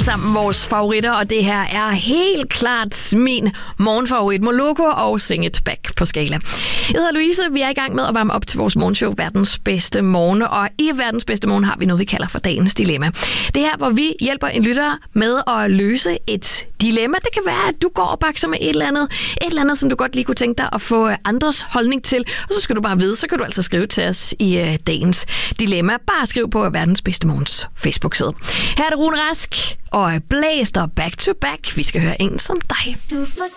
sammen vores favoritter, og det her er helt klart min morgenfavorit. Moloko og Sing It Back på skala. Jeg hedder Louise, vi er i gang med at varme op til vores morgenshow Verdens Bedste Morgen, og i Verdens Bedste Morgen har vi noget, vi kalder for dagens dilemma. Det her, hvor vi hjælper en lytter med at løse et dilemma. Det kan være, at du går og bakser med et eller andet, som du godt lige kunne tænke dig at få andres holdning til, og så skal du bare vide, så kan du altså skrive til os i dagens dilemma. Bare skriv på Verdens Bedste Morgens Facebook-side. Her er det Rune Rask og Blæst og Back to Back. Vi skal høre en som dig.